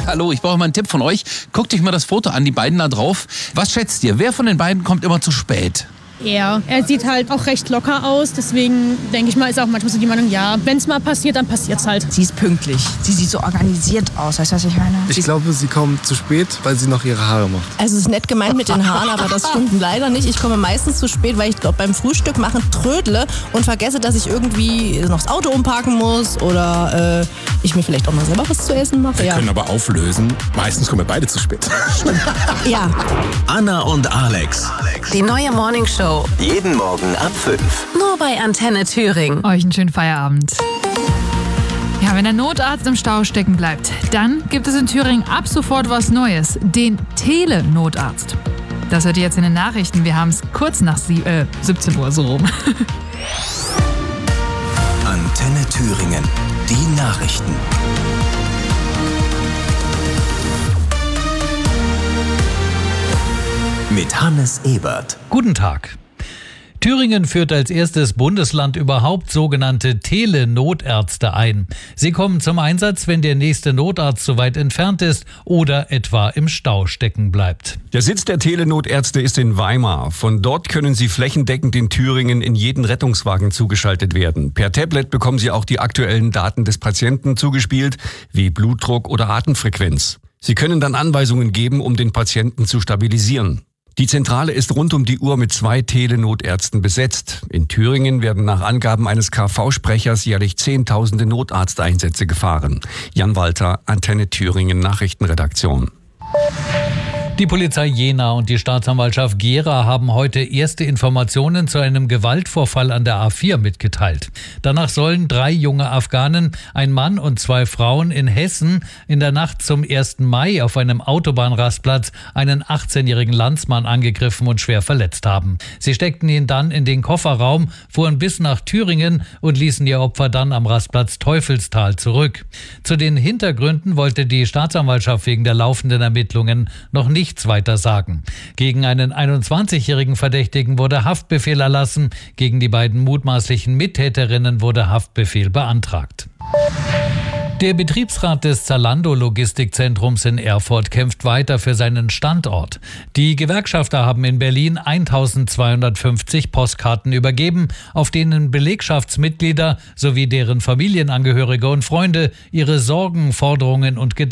Hallo, ich brauche mal einen Tipp von euch. Guckt euch mal das Foto an, die beiden da drauf. Was schätzt ihr? Wer von den beiden kommt immer zu spät? Er sieht halt auch recht locker aus, deswegen denke ich mal, ist auch manchmal so die Meinung, ja, wenn es mal passiert, dann passiert's halt. Sie ist pünktlich, sie sieht so organisiert aus, weißt du, was ich meine? Ich glaube, sie kommt zu spät, weil sie noch ihre Haare macht. Also es ist nett gemeint mit den Haaren, aber das stimmt leider nicht. Ich komme meistens zu spät, weil ich glaube beim Frühstück machen trödle und vergesse, dass ich irgendwie noch das Auto umparken muss oder ich mir vielleicht auch mal selber was zu essen mache. Wir können aber auflösen, meistens kommen wir beide zu spät. Ja. Anna und Alex. Die neue Morningshow. Jeden Morgen ab 5. Nur bei Antenne Thüringen. Euch einen schönen Feierabend. Ja, wenn der Notarzt im Stau stecken bleibt, dann gibt es in Thüringen ab sofort was Neues. Den Telenotarzt. Das hört ihr jetzt in den Nachrichten. Wir haben es kurz nach 17 Uhr so rum. Antenne Thüringen. Die Nachrichten. Mit Hannes Ebert. Guten Tag. Thüringen führt als erstes Bundesland überhaupt sogenannte Telenotärzte ein. Sie kommen zum Einsatz, wenn der nächste Notarzt zu weit entfernt ist oder etwa im Stau stecken bleibt. Der Sitz der Telenotärzte ist in Weimar. Von dort können sie flächendeckend in Thüringen in jeden Rettungswagen zugeschaltet werden. Per Tablet bekommen sie auch die aktuellen Daten des Patienten zugespielt, wie Blutdruck oder Atemfrequenz. Sie können dann Anweisungen geben, um den Patienten zu stabilisieren. Die Zentrale ist rund um die Uhr mit 2 Telenotärzten besetzt. In Thüringen werden nach Angaben eines KV-Sprechers jährlich Zehntausende Notarzteinsätze gefahren. Jan Walter, Antenne Thüringen Nachrichtenredaktion. Die Polizei Jena und die Staatsanwaltschaft Gera haben heute erste Informationen zu einem Gewaltvorfall an der A4 mitgeteilt. Danach sollen 3 junge Afghanen, ein Mann und 2 Frauen in Hessen in der Nacht zum 1. Mai auf einem Autobahnrastplatz einen 18-jährigen Landsmann angegriffen und schwer verletzt haben. Sie steckten ihn dann in den Kofferraum, fuhren bis nach Thüringen und ließen ihr Opfer dann am Rastplatz Teufelstal zurück. Zu den Hintergründen wollte die Staatsanwaltschaft wegen der laufenden Ermittlungen noch nichts weiter sagen. Gegen einen 21-jährigen Verdächtigen wurde Haftbefehl erlassen. Gegen die beiden mutmaßlichen Mittäterinnen wurde Haftbefehl beantragt. Der Betriebsrat des Zalando-Logistikzentrums in Erfurt kämpft weiter für seinen Standort. Die Gewerkschafter haben in Berlin 1250 Postkarten übergeben, auf denen Belegschaftsmitglieder sowie deren Familienangehörige und Freunde ihre Sorgen, Forderungen und Gedanken